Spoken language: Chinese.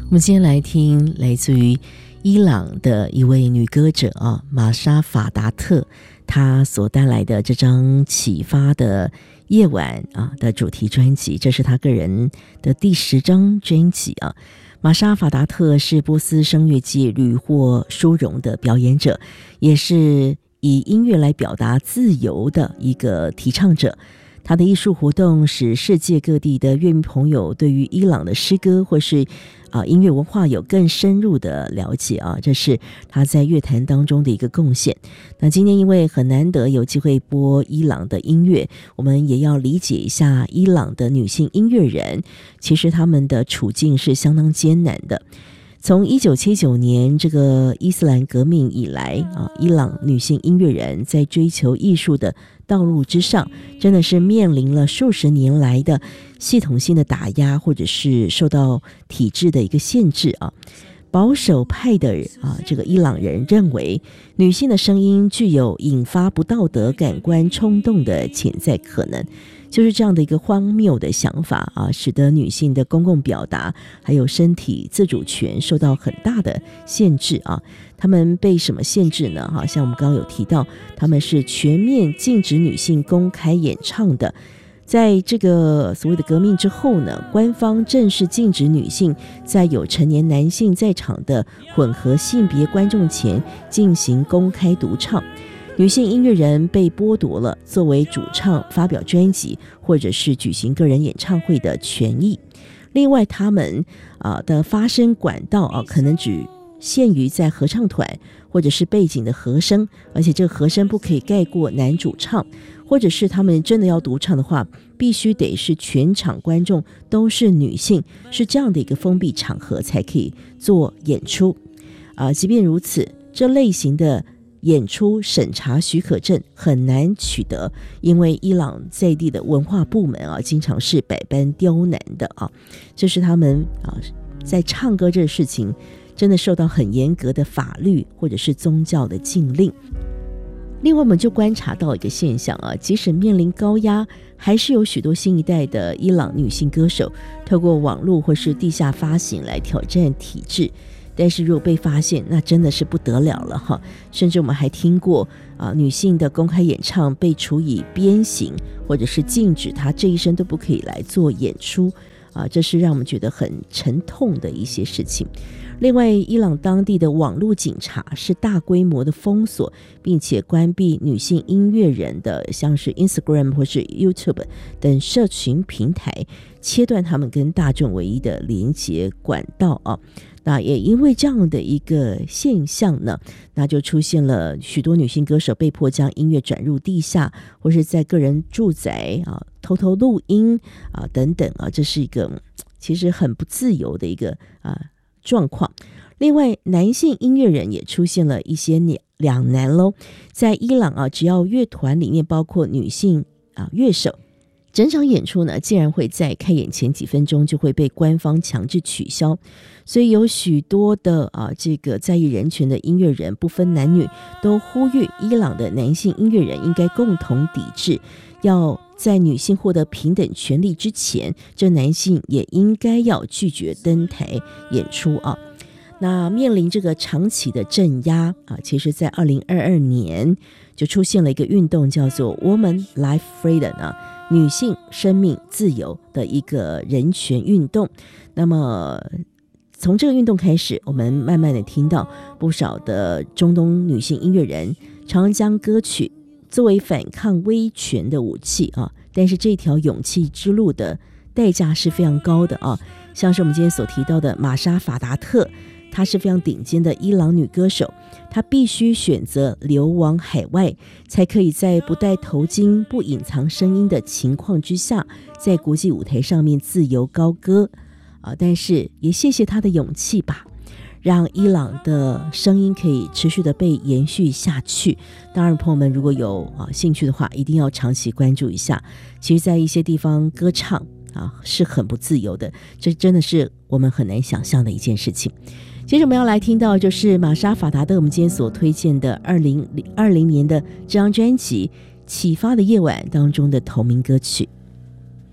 我们今天来听来自于伊朗的一位女歌者玛莎法达特，她所带来的这张启发的夜晚的主题专辑，这是她个人的第10张专辑玛莎法达特是波斯声乐界屡获殊荣的表演者，也是以音乐来表达自由的一个提倡者。他的艺术活动使世界各地的乐迷朋友对于伊朗的诗歌或是音乐文化有更深入的了解这是他在乐坛当中的一个贡献。那今天因为很难得有机会播伊朗的音乐，我们也要理解一下伊朗的女性音乐人，其实他们的处境是相当艰难的。从1979年这个伊斯兰革命以来伊朗女性音乐人在追求艺术的道路之上，真的是面临了数十年来的系统性的打压，或者是受到体制的一个限制保守派的这个伊朗人认为，女性的声音具有引发不道德感官冲动的潜在可能。就是这样的一个荒谬的想法使得女性的公共表达还有身体自主权受到很大的限制他们被什么限制呢？像我们刚刚有提到，他们是全面禁止女性公开演唱的。在这个所谓的革命之后呢，官方正式禁止女性在有成年男性在场的混合性别观众前进行公开独唱。女性音乐人被剥夺了作为主唱发表专辑或者是举行个人演唱会的权益。另外他们的发声管道可能只限于在合唱团或者是背景的和声，而且这个和声不可以盖过男主唱，或者是他们真的要独唱的话，必须得是全场观众都是女性，是这样的一个封闭场合才可以做演出即便如此，这类型的演出审查许可证很难取得，因为伊朗在地的文化部门经常是百般刁难的这是他们在唱歌这个事情真的受到很严格的法律或者是宗教的禁令。另外我们就观察到一个现象即使面临高压，还是有许多新一代的伊朗女性歌手透过网络或是地下发行来挑战体制。但是如果被发现，那真的是不得了了甚至我们还听过女性的公开演唱被处以鞭刑，或者是禁止她这一生都不可以来做演出这是让我们觉得很沉痛的一些事情。另外，伊朗当地的网络警察是大规模的封锁并且关闭女性音乐人的像是 Instagram 或是 YouTube 等社群平台，切断他们跟大众唯一的连结管道那也因为这样的一个现象呢，那就出现了许多女性歌手被迫将音乐转入地下，或是在个人住宅偷偷录音等等这是一个其实很不自由的一个状况。另外，男性音乐人也出现了一些两难咯。在伊朗只要乐团里面包括女性乐手，整场演出呢竟然会在开演前几分钟就会被官方强制取消。所以有许多的这个在意人权的音乐人不分男女都呼吁伊朗的男性音乐人应该共同抵制，要在女性获得平等权利之前，这男性也应该要拒绝登台演出那面临这个长期的镇压其实在2022年就出现了一个运动，叫做 Woman Life Freedom 女性生命自由的一个人权运动。那么从这个运动开始，我们慢慢的听到不少的中东女性音乐人常将歌曲作为反抗威权的武器但是这条勇气之路的代价是非常高的像是我们今天所提到的玛莎法达特，她是非常顶尖的伊朗女歌手，她必须选择流亡海外，才可以在不戴头巾不隐藏声音的情况之下，在国际舞台上面自由高歌但是也谢谢她的勇气吧，让伊朗的声音可以持续的被延续下去。当然朋友们如果有兴趣的话，一定要长期关注一下。其实在一些地方歌唱是很不自由的，这真的是我们很难想象的一件事情。接着我们要来听到就是玛莎法达特我们今天所推荐的2020年的这张专辑《启发的夜晚》当中的同名歌曲。